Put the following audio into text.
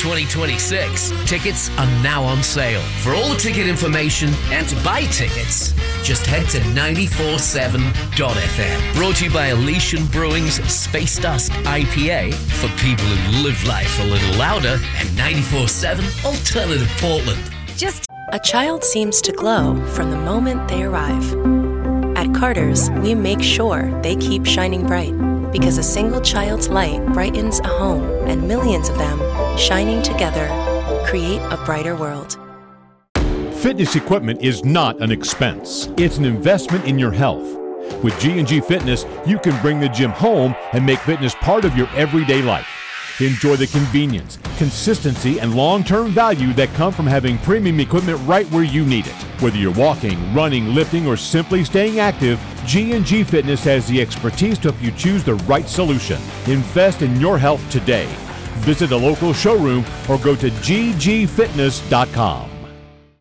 2026. Tickets are now on sale. For all the ticket information and to buy tickets, just head to 947.fm. Brought to you by Elysian Brewing's Space Dust IPA for people who live life a little louder, and 94.7 Alternative Portland. A child seems to glow from the moment they arrive. At Carter's, we make sure they keep shining bright, because a single child's light brightens a home, and millions of them, shining together, create a brighter world. Fitness equipment is not an expense. It's an investment in your health. With G&G Fitness, you can bring the gym home and make fitness part of your everyday life. Enjoy the convenience, consistency, and long-term value that come from having premium equipment right where you need it. Whether you're walking, running, lifting, or simply staying active, G&G Fitness has the expertise to help you choose the right solution. Invest in your health today. Visit a local showroom or go to ggfitness.com.